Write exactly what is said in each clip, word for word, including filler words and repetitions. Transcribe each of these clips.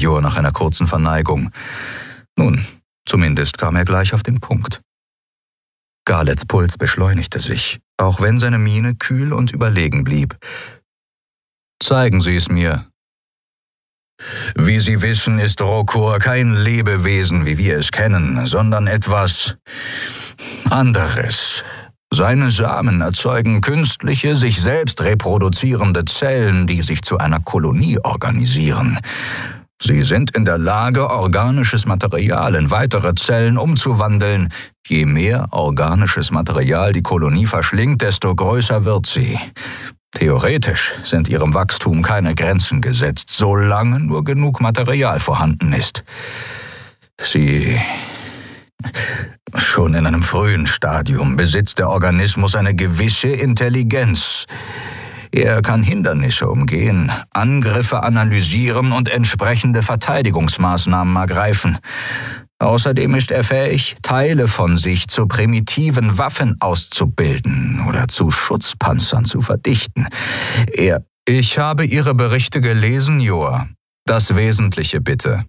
Jor nach einer kurzen Verneigung. Nun, zumindest kam er gleich auf den Punkt. Garlets Puls beschleunigte sich, auch wenn seine Miene kühl und überlegen blieb. »Zeigen Sie es mir.« »Wie Sie wissen, ist Rokor kein Lebewesen, wie wir es kennen, sondern etwas anderes. Seine Samen erzeugen künstliche, sich selbst reproduzierende Zellen, die sich zu einer Kolonie organisieren. Sie sind in der Lage, organisches Material in weitere Zellen umzuwandeln. Je mehr organisches Material die Kolonie verschlingt, desto größer wird sie. Theoretisch sind ihrem Wachstum keine Grenzen gesetzt, solange nur genug Material vorhanden ist. Sie... Schon in einem frühen Stadium besitzt der Organismus eine gewisse Intelligenz. Er kann Hindernisse umgehen, Angriffe analysieren und entsprechende Verteidigungsmaßnahmen ergreifen. Außerdem ist er fähig, Teile von sich zu primitiven Waffen auszubilden oder zu Schutzpanzern zu verdichten. Er... Ich habe Ihre Berichte gelesen, Jor. Das Wesentliche bitte.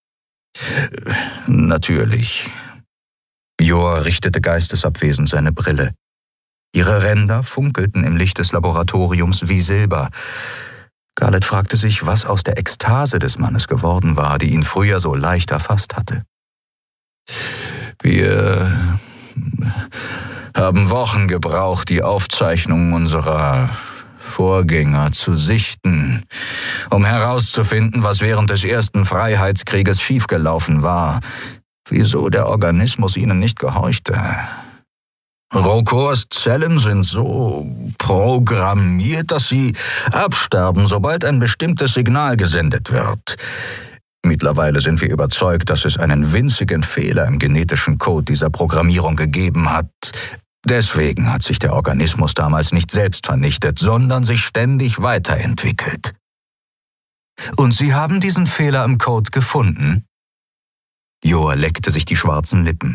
Natürlich. Jor richtete geistesabwesend seine Brille. Ihre Ränder funkelten im Licht des Laboratoriums wie Silber. Garlet fragte sich, was aus der Ekstase des Mannes geworden war, die ihn früher so leicht erfasst hatte. Wir haben Wochen gebraucht, die Aufzeichnungen unserer Vorgänger zu sichten, um herauszufinden, was während des ersten Freiheitskrieges schiefgelaufen war, wieso der Organismus ihnen nicht gehorchte. Rokors Zellen sind so programmiert, dass sie absterben, sobald ein bestimmtes Signal gesendet wird. Mittlerweile sind wir überzeugt, dass es einen winzigen Fehler im genetischen Code dieser Programmierung gegeben hat. Deswegen hat sich der Organismus damals nicht selbst vernichtet, sondern sich ständig weiterentwickelt. Und Sie haben diesen Fehler im Code gefunden? Jor leckte sich die schwarzen Lippen.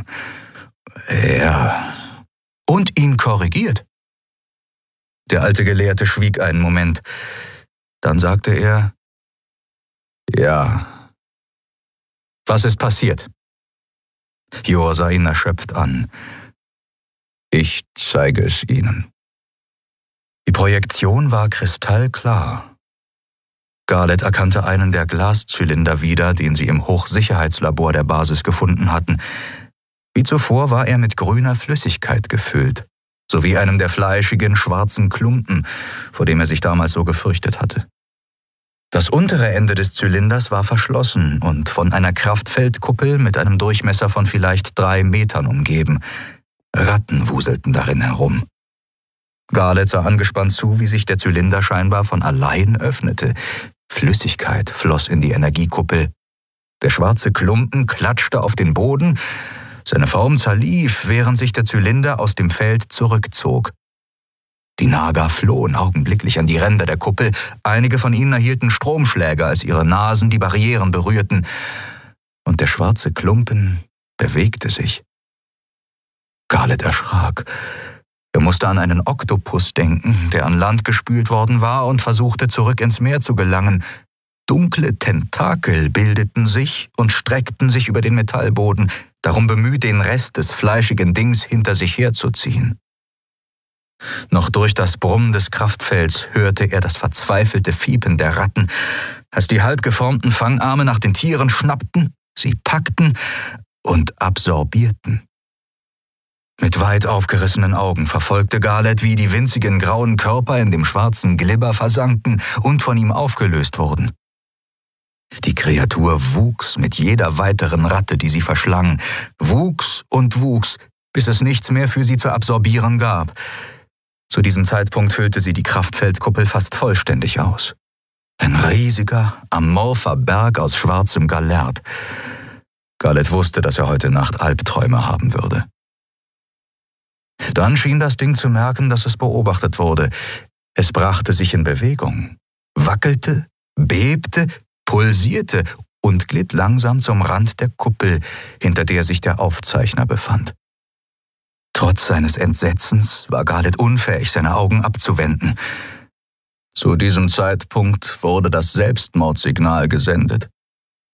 Ja. Und ihn korrigiert? Der alte Gelehrte schwieg einen Moment. Dann sagte er, ja. Was ist passiert? Jor sah ihn erschöpft an. Ich zeige es Ihnen. Die Projektion war kristallklar. Garlet erkannte einen der Glaszylinder wieder, den sie im Hochsicherheitslabor der Basis gefunden hatten. Wie zuvor war er mit grüner Flüssigkeit gefüllt, sowie einem der fleischigen, schwarzen Klumpen, vor dem er sich damals so gefürchtet hatte. Das untere Ende des Zylinders war verschlossen und von einer Kraftfeldkuppel mit einem Durchmesser von vielleicht drei Metern umgeben. Ratten wuselten darin herum. Garlet sah angespannt zu, wie sich der Zylinder scheinbar von allein öffnete. Flüssigkeit floss in die Energiekuppel. Der schwarze Klumpen klatschte auf den Boden. Seine Form zerlief, während sich der Zylinder aus dem Feld zurückzog. Die Naga flohen augenblicklich an die Ränder der Kuppel. Einige von ihnen erhielten Stromschläge, als ihre Nasen die Barrieren berührten. Und der schwarze Klumpen bewegte sich. Garlet erschrak. Er musste an einen Oktopus denken, der an Land gespült worden war und versuchte, zurück ins Meer zu gelangen. Dunkle Tentakel bildeten sich und streckten sich über den Metallboden, darum bemüht, den Rest des fleischigen Dings hinter sich herzuziehen. Noch durch das Brummen des Kraftfelds hörte er das verzweifelte Fiepen der Ratten, als die halb geformten Fangarme nach den Tieren schnappten, sie packten und absorbierten. Mit weit aufgerissenen Augen verfolgte Garlet, wie die winzigen grauen Körper in dem schwarzen Glibber versanken und von ihm aufgelöst wurden. Die Kreatur wuchs mit jeder weiteren Ratte, die sie verschlang, wuchs und wuchs, bis es nichts mehr für sie zu absorbieren gab. Zu diesem Zeitpunkt füllte sie die Kraftfeldkuppel fast vollständig aus. Ein riesiger, amorpher Berg aus schwarzem Galert. Garlet wusste, dass er heute Nacht Albträume haben würde. Dann schien das Ding zu merken, dass es beobachtet wurde. Es brachte sich in Bewegung, wackelte, bebte, pulsierte und glitt langsam zum Rand der Kuppel, hinter der sich der Aufzeichner befand. Trotz seines Entsetzens war Garlet unfähig, seine Augen abzuwenden. Zu diesem Zeitpunkt wurde das Selbstmordsignal gesendet.